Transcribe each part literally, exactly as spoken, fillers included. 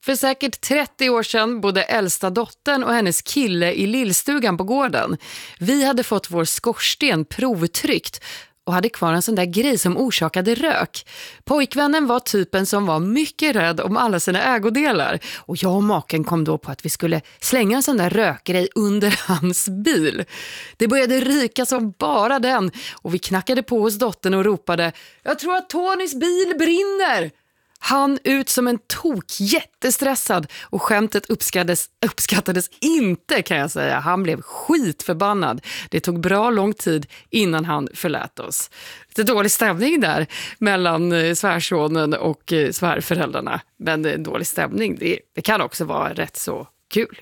För säkert trettio år sedan bodde äldsta dottern och hennes kille i lillstugan på gården. Vi hade fått vår skorsten provtryckt och hade kvar en sån där grej som orsakade rök. Pojkvännen var typen som var mycket rädd om alla sina ägodelar. Och jag och maken kom då på att vi skulle slänga en sån där rökgrej under hans bil. Det började ryka som bara den och vi knackade på hos dottern och ropade: "Jag tror att Tonys bil brinner!" Han ut som en tok, jättestressad, och skämtet uppskattades, uppskattades inte, kan jag säga. Han blev skitförbannad. Det tog bra lång tid innan han förlät oss. Lite dålig stämning där mellan svärsonen och svärföräldrarna. Men en dålig stämning, det, det kan också vara rätt så kul.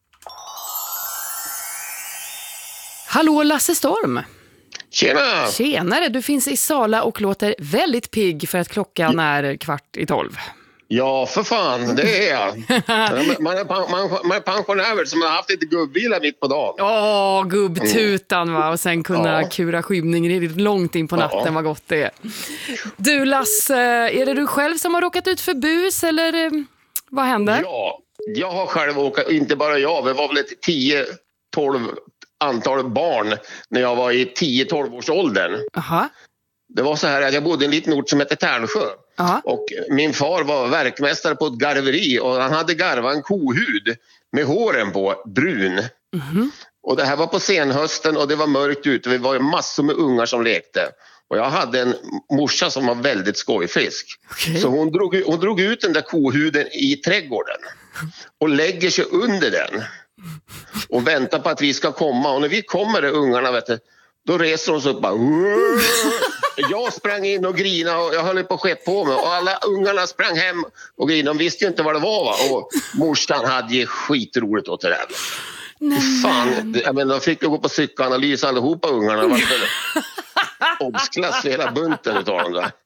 Hallå Lasse Storm! Tjena! Tjenare, du finns i Sala och låter väldigt pigg för att klockan är kvart i tolv. Ja, för fan, det är jag. Man är, man, man är pensionär som har haft lite gubbvila mitt på dagen. Åh, gubbtutan va, och sen kunna ja. kura skymningen långt in på natten, ja. Vad gott det är. Du Lasse, är det du själv som har råkat ut för bus eller vad hände? Ja, jag har själv åkat, inte bara jag, det var väl ett tio tolv antal barn när jag var i tio tolv års åldern. Aha. Det var så här att jag bodde i en liten ort som heter Tärnsjö. Aha. Och min far var verkmästare på ett garveri och han hade garvat en kohud med håren på, brun. Mm-hmm. Och det här var på senhösten och det var mörkt ute. Vi var ju massor med ungar som lekte. Och jag hade en morsa som var väldigt skojfrisk. Okay. Så hon drog, hon drog ut den där kohuden i trädgården och lägger sig under den. Och väntar på att vi ska komma. Och när vi kommer där ungarna, vet du, då reser de sig upp bara. Jag sprang in och grina och jag höll på att skett på mig. Och alla ungarna sprang hem och grina. De visste ju inte vad det var, va? Och morsan hade ju skitroligt åt det där. Nej. Fan, jag menar, de fick ju gå på psykoanalys allihopa ungarna. Var obsklass hela bunten utav dem där.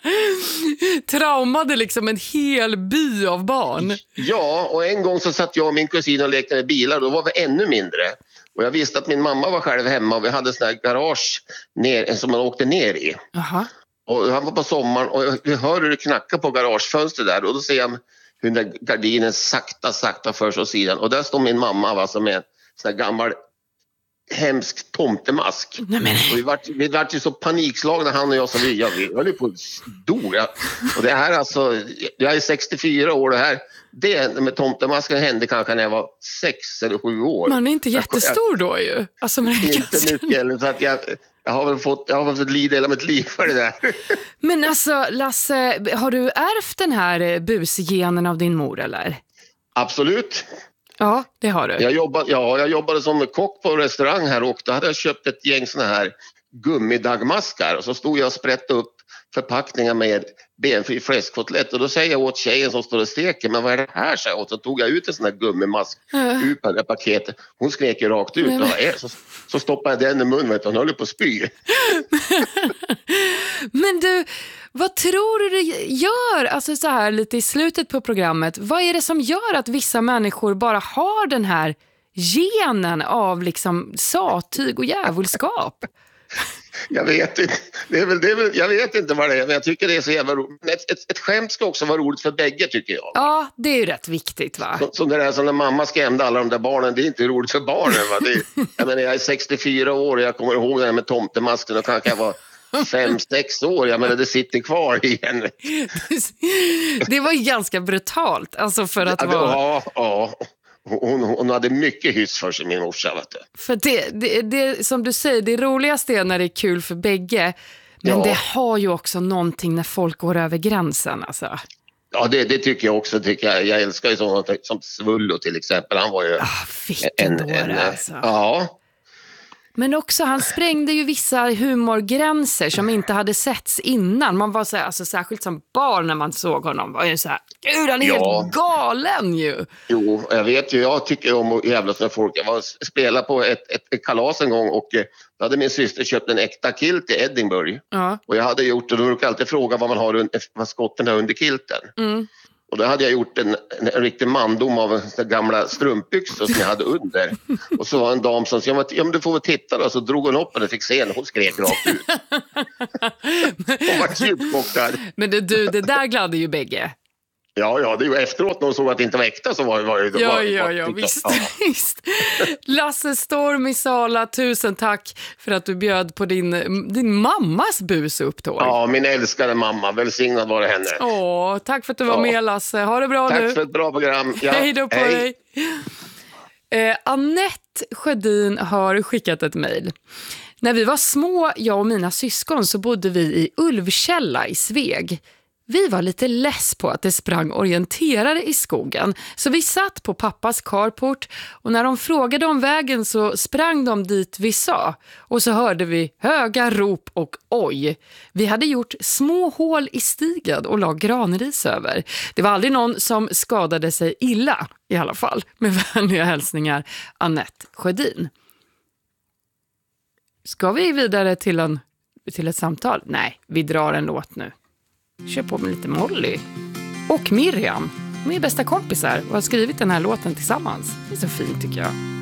Traumade liksom en hel by av barn. Ja, och en gång så satt jag och min kusin och lekte med bilar. Då var vi ännu mindre. Och jag visste att min mamma var själv hemma och vi hade sån här garage ner, som man åkte ner i. Aha. Och han var på sommaren och vi hörde det knacka på garagefönstret där. Och då ser jag hur den där gardinen sakta, sakta förs åt sidan. Och där står min mamma, va, som är en sån här gammal hemsk tomtemask. Nej, och vi vart vi vart ju så panikslagna, han och jag, som vi, ja, vi höll på stor. Ja. Och det här alltså, jag är sextiofyra år, det här, det med tomtemasken hände kanske när jag var sex eller sju år. Man är inte jättestor då ju. Alltså, men inte mycket, så att jag, jag har väl fått, jag har väl fått lida hela mitt liv för det där. Men alltså Lasse, har du ärvt den här busgenen av din mor eller? Absolut. Ja, det har du. Jag jobbade, ja, jag jobbade som kock på en restaurang här och då hade jag köpt ett gäng såna här gummidagmaskar och så stod jag och sprättade upp förpackningar med benfri fläskkotlett och då säger jag åt tjejen som står och steker, men vad är det här? Så, och så tog jag ut en sån här gummimask uh. ut på det paketet. Hon skrek ju rakt ut. Men... och så, så stoppade jag den i munnen och hon höll på att spy. Men du, vad tror du det gör, alltså så här lite i slutet på programmet, vad är det som gör att vissa människor bara har den här genen av liksom satyg och djävulskap? Jag vet inte. Det är väl, det är väl, jag vet inte vad det är, men jag tycker det är så jävla roligt. Ett, ett, ett skämt ska också vara roligt för bägge, tycker jag. Ja, det är ju rätt viktigt, va? Så, som det där som när mamma skrämde alla de där barnen, det är inte roligt för barnen, va? Det är, jag menar, jag är sextiofyra år och jag kommer ihåg det här med tomtemasken och kanske jag var fem, sex år. Jag menar, det sitter kvar igen. Det var ju ganska brutalt, alltså för att ja, vara... Ja, ja. Hon, hon hade mycket hyss för sig, min morsa, vet du. För det, det, det, som du säger, det roligaste är när det är kul för bägge. Men ja. Det har ju också någonting när folk går över gränsen, alltså. Ja, det, det tycker jag också. Tycker jag. jag älskar ju sådana som Svullo till exempel. Han var ju... Ah, vilken en, en, alltså. Ja. Men också, han sprängde ju vissa humorgränser som inte hade setts innan. Man var så här, alltså särskilt som barn när man såg honom, var ju så här, gud, han är ja. helt galen ju. Jo, jag vet ju, jag tycker om att jävlas med folk. Jag var spelade på ett, ett, ett kalas en gång och då hade min syster köpt en äkta kilt i Edinburgh. Ja. Och jag hade gjort det, då brukar jag alltid fråga vad man har, vad skotten har under kilten. Mm. Och då hade jag gjort en, en, en riktig mandom av en gamla strumpbyxor som jag hade under. Och så var en dam som sa, ja men du får väl titta då. Så drog hon upp och fick se henne. Hon skrek rakt ut. Hon var djupt chockad. Men det, du, det där gladde ju bägge. Ja, ja, det är ju efteråt när hon såg att det inte var äkta så var, var det... Ja, var, ja, var, ja, var, visst, ja. visst. Lasse Storm i Sala, tusen tack för att du bjöd på din, din mammas busupptåg. Ja, min älskade mamma. Välsignad var det henne. Åh, tack för att du var ja. med, Lasse. Ha det bra tack nu. Tack för ett bra program. Ja. Hej då på Hej. dig. Eh, Annette Sjödin har skickat ett mejl. När vi var små, jag och mina syskon, så bodde vi i Ulvkälla i Sveg. Vi var lite less på att det sprang orienterare i skogen, så vi satt på pappas carport och när de frågade om vägen så sprang de dit vi sa. Och så hörde vi höga rop och oj. Vi hade gjort små hål i stigen och la granris över. Det var aldrig någon som skadade sig illa i alla fall. Med vänliga hälsningar, Annette Sjödin. Ska vi vidare till, en, till ett samtal? Nej, vi drar en låt nu. Kör på med lite Molly. Och Miriam, de är bästa kompisar och har skrivit den här låten tillsammans. Det är så fint tycker jag.